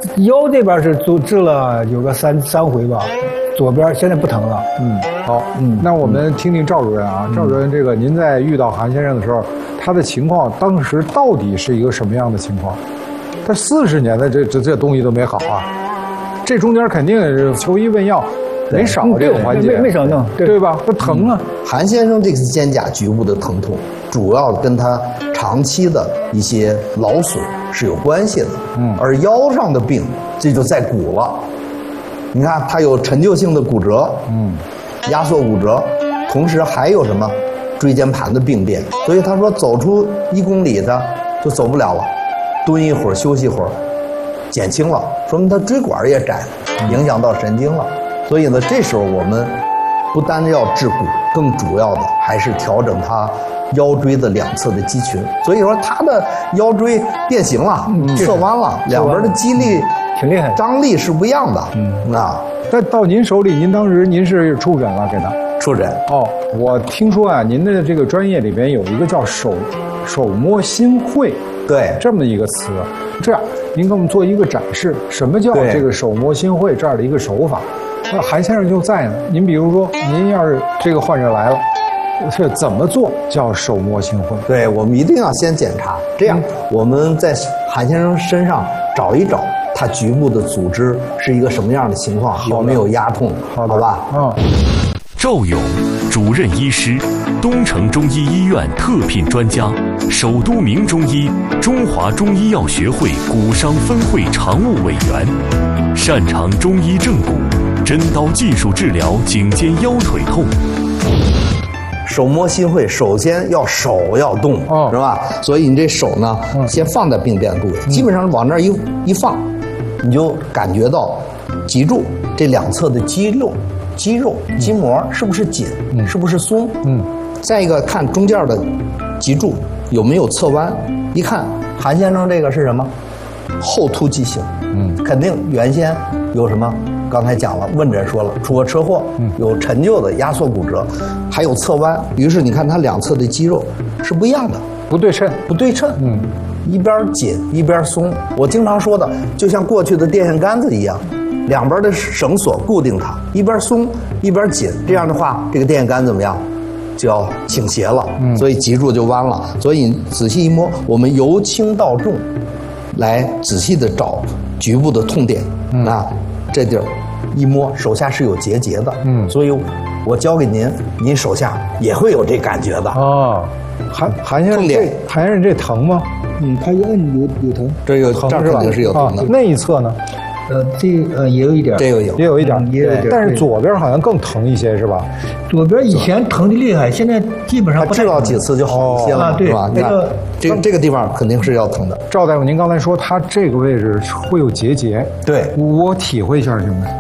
腰这边是治了有个三回吧，左边现在不疼了。 好，那我们听听赵主任啊，赵主任，这个您在遇到韩先生的时候，他的情况当时到底是一个什么样的情况？他40年的这东西都没好啊，这中间肯定是求医问药。没少这个环节， 没少弄， 对吧？他疼啊。 韩先生这个肩胛局部的疼痛，主要跟他长期的一些劳损是有关系的。而腰上的病，这就在骨了。你看，他有陈旧性的骨折，压缩骨折，同时还有什么椎间盘的病变。所以他说，走出1公里的就走不了了，蹲一会儿休息一会儿，减轻了，说明他椎管也窄了，影响到神经了。所以呢，这时候我们不单要治骨，更主要的还是调整他腰椎的两侧的肌群。所以说他的腰椎变形了，侧弯了，两边的肌力挺厉害， 张力是不一样的。 但到您手里，您是触诊了给他触诊。 哦，我听说啊，您的这个专业里边有一个叫手摸心会， 对， 这么一个词。这样，您给我们做一个展示，什么叫这个手摸心会这样的一个手法？那韩先生就在呢。您比如说，您要是这个患者来了，是怎么做叫手摸心会？ 对，我们一定要先检查，这样我们在韩先生身上找一找他局部的组织是一个什么样的情况，有没有压痛，好吧？ 赵勇，主任医师，东城中医医院特聘专家，首都名中医，中华中医药学会骨伤分会常务委员，擅长中医正骨、针刀技术治疗颈肩腰腿痛。 手摸心会，首先手要动，是吧？所以你这手呢，先放在病变部位，基本上往那儿一放，你就感觉到脊柱这两侧的肌肉、筋膜是不是紧，是不是松？再一个看中间的脊柱有没有侧弯，一看韩先生这个是什么？后突畸形，肯定原先有什么？刚才讲了，问诊说了，出过车祸，有陈旧的压缩骨折，还有侧弯。于是你看他两侧的肌肉是不一样的， 不对称， 一边紧一边松。我经常说的，就像过去的电线杆子一样，两边的绳索固定它，一边松一边紧，这样的话，这个电线杆怎么样？就要倾斜了，所以脊柱就弯了。所以你仔细一摸，我们由轻到重，来仔细的找局部的痛点。这地儿一摸，手下是有结节的，所以我教给您，您手下也会有这感觉的。 韩先生这疼吗？ 他一摁有疼， 这肯定是有疼的。 那一侧呢？ 也有一点， 这个也有一点，但是左边好像更疼一些，是吧？ 左边以前疼的厉害，现在基本上治疗几次就好一些了，是吧？这个地方肯定是要疼的。 赵大夫，您刚才说他这个位置会有结节， 对， 我体会一下行吗？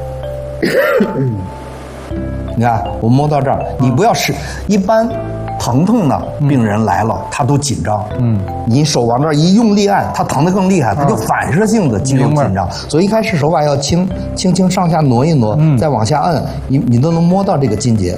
你看，我摸到这儿，你不要一般。疼痛呢，病人来了，他都紧张。你手往这儿一用力按，他疼得更厉害，他就反射性的肌肉紧张。所以一开始手把要轻上下挪一挪，再往下按，你都能摸到这个筋节。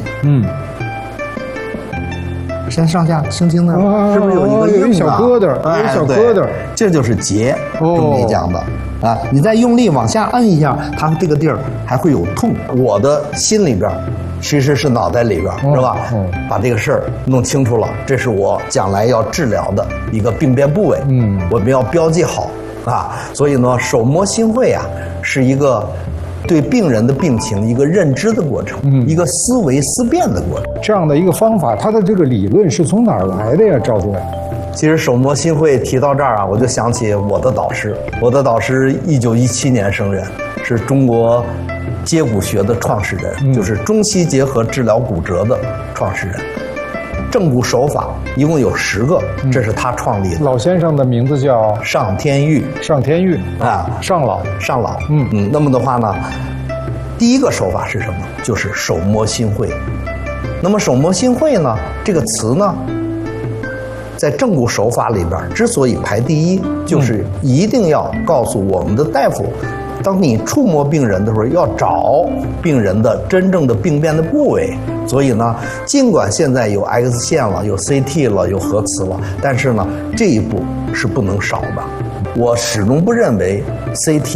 先上下轻轻的，是不是有一个有一小疙瘩，有小疙瘩， 这就是结。中医讲的啊，你再用力往下按一下，它这个地儿还会有痛。我的心里边。其实是脑袋里边，是吧？把这个事儿弄清楚了，这是我将来要治疗的一个病变部位。我们要标记好啊。所以呢，手摸心会啊，是一个对病人的病情一个认知的过程，一个思维思辨的过程。 这样的一个方法，它的这个理论是从哪儿来的呀，赵主任？ 其实手摸心会提到这儿啊，我就想起我的导师。我的导师1917年生人，是中国接骨学的创始人，就是中西结合治疗骨折的创始人。正骨手法一共有10个，这是他创立的。 老先生的名字叫尚天玉， 尚老。 那么的话呢，第一个手法是什么？就是手摸心会。那么手摸心会呢，这个词呢，在正骨手法里边之所以排第一，就是一定要告诉我们的大夫，当你触摸病人的时候，要找病人的真正的病变的部位。所以呢，尽管现在有 X 线了，有 CT 了，有核磁了，但是呢，这一步是不能少的。我始终不认为 CT